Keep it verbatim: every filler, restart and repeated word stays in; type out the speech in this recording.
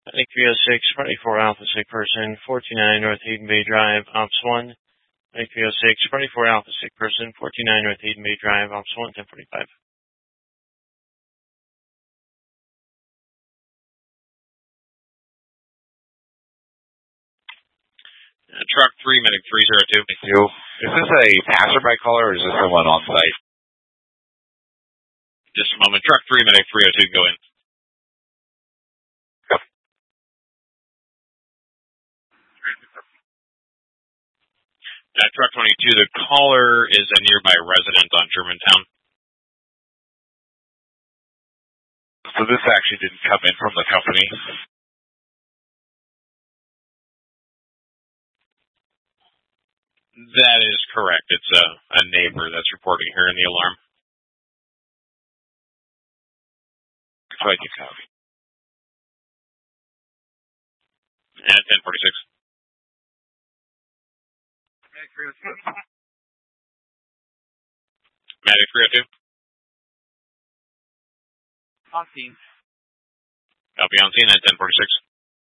Medic three oh six, twenty-four Alpha, sick person, forty-nine North Eden Bay Drive, Ops one. Medic three oh six, twenty-four Alpha, sick person, forty-nine North Eden Bay Drive, Ops one, ten forty-five. Uh, truck three, Medic three oh two. Thank you. Is this a passerby caller or is this someone on site? Just a moment. Truck three, Medic three oh two, go in. Yep. Uh, truck twenty-two, the caller is a nearby resident on Germantown. So this actually didn't come in from the company? That is correct. It's a, a neighbor that's reporting here in the alarm. Thank you, copy. At ten forty-six. Medic three oh two. Medic three oh two. On scene. I'll be on scene at ten forty-six.